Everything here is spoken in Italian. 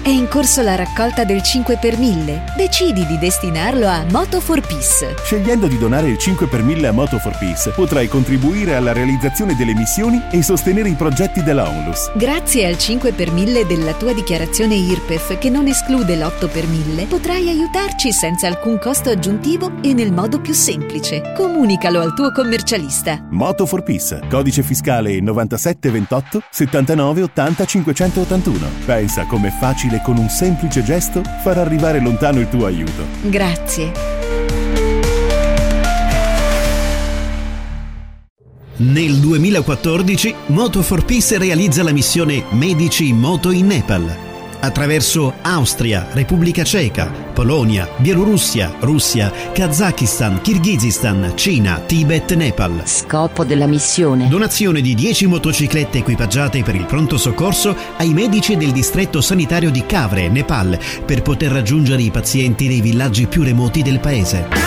È in corso la raccolta del 5 per 1000. Decidi di destinarlo a Moto for Peace. Scegliendo di donare il 5 per 1000 a Moto for Peace, potrai contribuire alla realizzazione delle missioni e sostenere i progetti della ONLUS. Grazie al 5 per 1000 della tua dichiarazione IRPEF, che non esclude l'8 per 1000, potrai aiutarci senza alcun costo aggiuntivo e nel modo più semplice. Comunicalo al tuo commercialista. Moto for Peace, codice fiscale 9728 79 80 581. Pensa com'è facile con un semplice gesto far arrivare lontano il tuo aiuto. Grazie. Nel 2014 Moto for Peace realizza la missione Medici in Moto in Nepal. Attraverso Austria, Repubblica Ceca, Polonia, Bielorussia, Russia, Kazakistan, Kirghizistan, Cina, Tibet, Nepal. Scopo della missione: donazione di 10 motociclette equipaggiate per il pronto soccorso ai medici del distretto sanitario di Kavre, Nepal, per poter raggiungere i pazienti nei villaggi più remoti del paese.